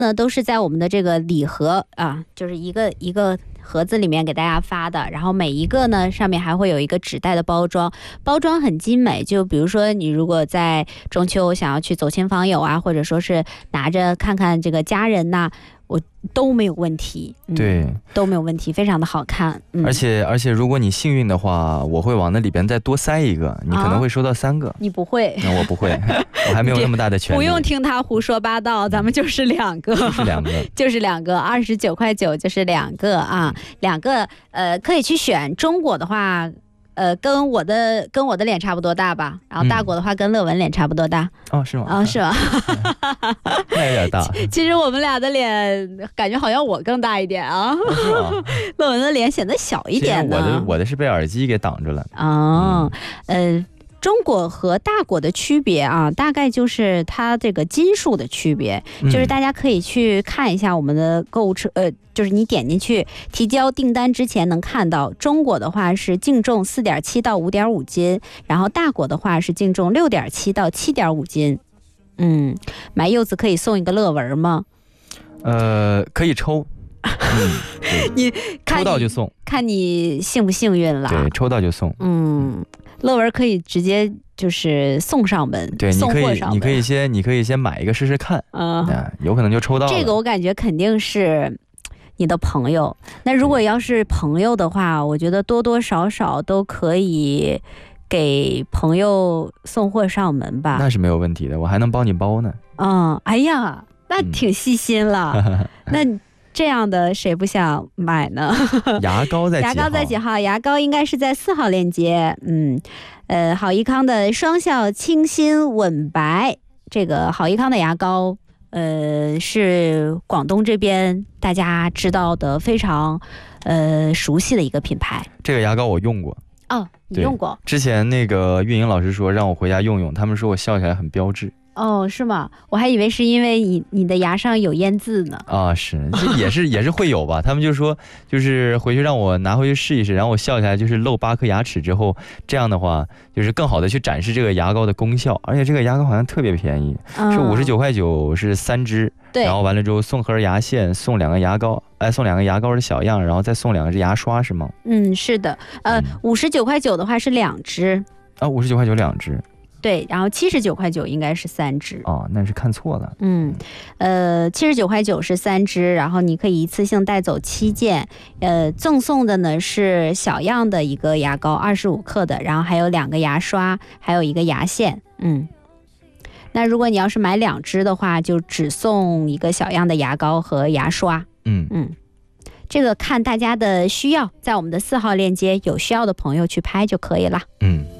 呢都是在我们的这个礼盒啊，就是一个盒子里面给大家发的，然后每一个呢上面还会有一个纸袋的包装，包装很精美。就比如说你如果在中秋想要去走亲访友啊，或者说是拿着看看这个家人呐，我都没有问题， 对， 都没有问题，非常的好看。 而且如果你幸运的话，我会往那里边再多塞一个，你可能会收到3个。 你不会？ 那我不会，我还没有那么大的权利。 不用听他胡说八道，咱们就是2个， 就是2个， 就是2个，29.9块就是2个啊，2个可以去选。中果的话。跟我的脸差不多大吧，然后大果的话跟乐文脸差不多大。 哦，是吗？ 哦，是吗？ 那有点大。 其实我们俩的脸感觉好像我更大一点啊。 是吗？ 乐文的脸显得小一点呢。 我的是被耳机给挡着了。 哦，中果和大果的区别啊，大概就是它这个斤数的区别，就是大家可以去看一下我们的购物车，就是你点进去提交订单之前能看到，中果的话是净重4.7到5.5斤，然后大果的话是净重6.7到7.5斤。买柚子可以送一个乐文吗？ 可以抽。 你抽到就送， 看你幸不幸运了。 对，抽到就送。 乐文可以直接就是送上门， 对， 送货上门。 你可以先买一个试试看，有可能就抽到了。 这个我感觉肯定是你的朋友。那如果要是朋友的话，我觉得多多少少都可以给朋友送货上门吧。 那是没有问题的，我还能帮你包呢。 哎呀，那挺细心了。那这样的谁不想买呢？ 牙膏在几号？ 牙膏应该是在4号链接。好益康的双效清新稳白，这个好益康的牙膏，是广东这边大家知道的非常熟悉的一个品牌。 这个牙膏我用过。 哦，你用过？ 之前那个运营老师说让我回家用用，他们说我笑起来很标致。 哦，是吗？我还以为是因为你的牙上有烟渍呢。 是，也是会有吧。他们就说，就是回去让我拿回去试一试，然后我笑起来就是露8颗牙齿之后，这样的话就是更好的去展示这个牙膏的功效。而且这个牙膏好像特别便宜，是59.9块是3支，然后完了之后送盒牙线，送2个牙膏，送2个牙膏的小样，然后再送2个牙刷，是吗？是的，59.9块的话是2支。59.9块2支。 对，然后79.9块应该是3支。 那是看错了。 79.9块是3支，然后你可以一次性带走7件。赠送的呢是小样的一个牙膏，25克的，然后还有2个牙刷，还有1个牙线。那如果你要是买2支的话，就只送1个小样的牙膏和牙刷。这个看大家的需要，在我们的4号链接，有需要的朋友去拍就可以了。